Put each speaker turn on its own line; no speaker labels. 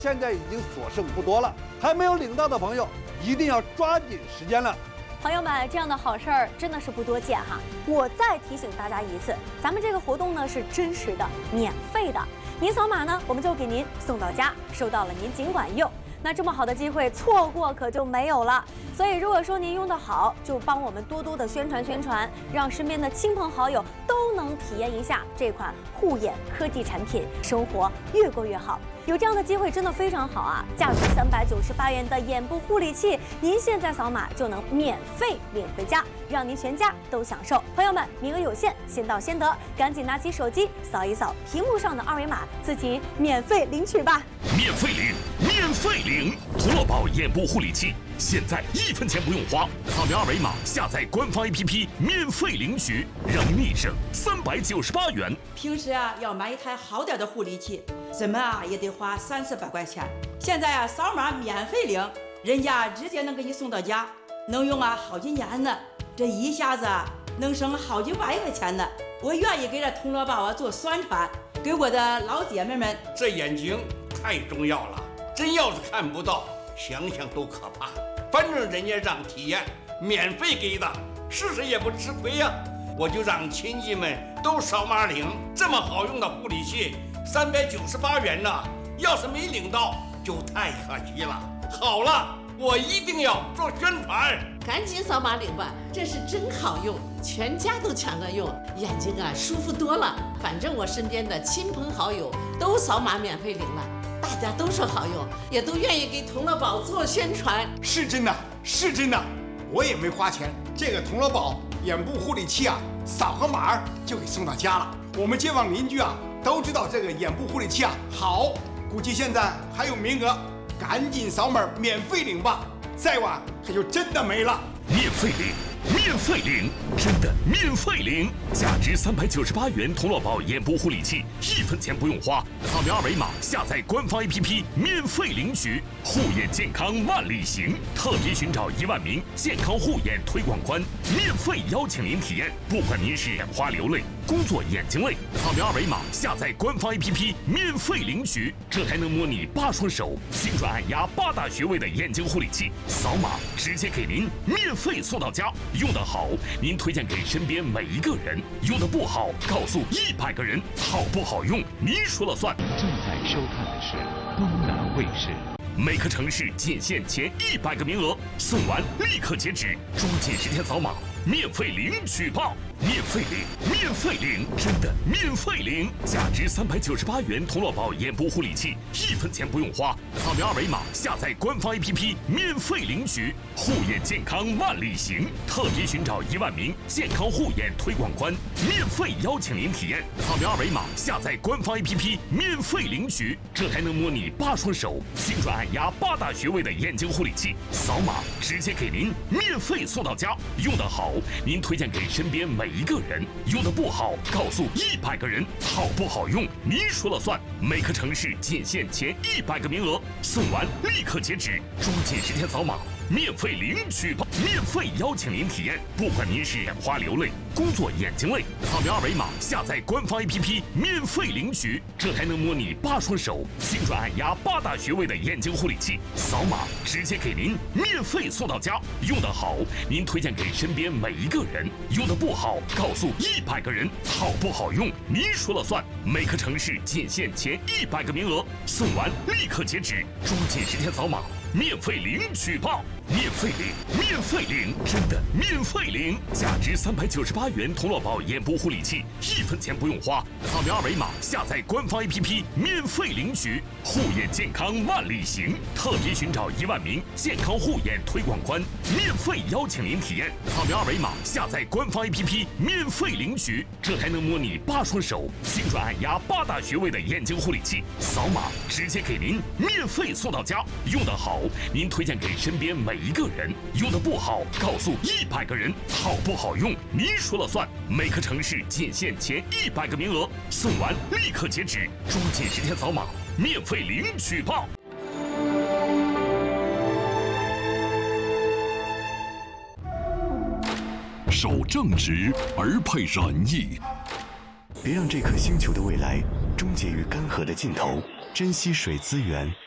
现在已经所剩不多了，还没有领到的朋友一定要抓紧时间了。
朋友们，这样的好事儿真的是不多见哈！我再提醒大家一次，咱们这个活动呢是真实的、免费的，您扫码呢，我们就给您送到家，收到了您尽管用。那这么好的机会，错过可就没有了。所以，如果说您用得好，就帮我们多多的宣传，让身边的亲朋好友都能体验一下这款护眼科技产品，生活越过越好。有这样的机会真的非常好啊！价值398元的眼部护理器，您现在扫码就能免费领回家，让您全家都享受。朋友们，名额有限，先到先得，赶紧拿起手机扫一扫屏幕上的二维码，自己免费领取吧！
免费领，免费领！童乐宝眼部护理器，现在1分钱不用花，扫描二维码下载官方 APP 免费领取，让您立省398元。
平时啊要买一台好点的护理器，怎么啊也得花30-400块钱。现在啊扫码免费领，人家直接能给你送到家，能用啊好几年呢。这一下子啊能省好几万块钱呢。我愿意给这童乐宝啊做宣传，给我的老姐妹们。
这眼睛太重要了，真要是看不到，想想都可怕。反正人家让体验，免费给的，试试也不吃亏呀。我就让亲戚们都扫码领，这么好用的护理器，398元呢，要是没领到就太可惜了。好了，我一定要做宣传，
赶紧扫码领吧，这是真好用，全家都抢着用，眼睛啊舒服多了。反正我身边的亲朋好友都扫码免费领了，大家都说好用，也都愿意给童乐宝做宣传。
是真的，是真的，我也没花钱，这个童乐宝眼部护理器啊，扫个码就给送到家了。我们街坊邻居啊都知道这个眼部护理器啊好，估计现在还有名额，赶紧扫码免费领吧，再晚可就真的没了。
免费领，免费领，真的免费领！价值398元童乐宝眼部护理器，1分钱不用花，扫描二维码下载官方 APP 免费领取。护眼健康万里行，特别寻找1万名健康护眼推广官，免费邀请您体验。不管您是眼花流泪、工作眼睛累，扫描二维码下载官方 APP 免费领取。这还能模拟8双手、心转按压8大穴位的眼睛护理器，扫码直接给您免费送到家。用得好，您推荐给身边每一个人；用得不好，告诉100个人。好不好用，您说了算。
正在收看的是东南卫视。
每个城市仅限前100个名额，送完立刻截止，抓紧时间扫码，免费领取吧！免费领，免费领，真的免费领！价值398元童乐宝眼部护理器，1分钱不用花，扫描二维码下载官方 APP 免费领取。护眼健康万里行，特别寻找1万名健康护眼推广官，免费邀请您体验。扫描二维码下载官方 APP 免费领取。这还能模拟8双手、心转按压8大穴位的眼睛护理器，扫码直接给您免费送到家。用得好，您推荐给身边每一个人；用得不好，告诉100个人。好不好用，您说了算。每个城市仅限前100个名额，送完立刻截止，抓紧时间扫码，免费领取吧！免费邀请您体验。不管您是眼花流泪、工作眼睛累，扫描二维码下载官方 APP 免费领取。这还能模拟8双手、心转按压8大穴位的眼睛护理器，扫码直接给您免费送到家。用得好，您推荐给身边每一个人；用得不好，告诉100个人。好不好用，您说了算。每个城市仅限前100个名额，送完立刻截止，抓紧时间扫码，免费领取吧！免费领，免费领，真的免费领！价值398元童乐宝眼部护理器，1分钱不用花，扫描二维码下载官方 APP 免费领取。护眼健康万里行，特别寻找1万名健康护眼推广官，免费邀请您体验。扫描二维码下载官方 APP 免费领取。这还能模拟8双手、心转按压8大穴位的眼睛护理器，扫码直接给您免费送到家。用得好，您推荐给身边每一个人；用得不好，告诉100个人。好不好用，您说了算。每个城市仅限前100个名额，送完立刻截止，抓紧时间扫码，免费领取吧！
守正直而配仁义，
别让这颗星球的未来终结于干涸的尽头。珍惜水资源，